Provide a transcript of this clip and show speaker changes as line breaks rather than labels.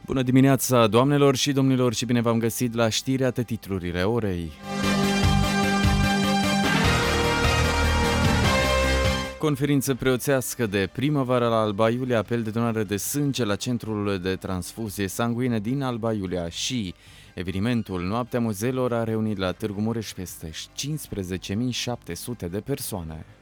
Bună dimineața, doamnelor și domnilor, și bine v-am găsit la știri, atât titlurile orei. Conferință preoțească de primăvară la Alba Iulia, apel de donare de sânge la Centrul de Transfuzie Sanguină din Alba Iulia și evenimentul Noaptea Muzeelor a reunit la Târgu Mureș peste 15.700 de persoane.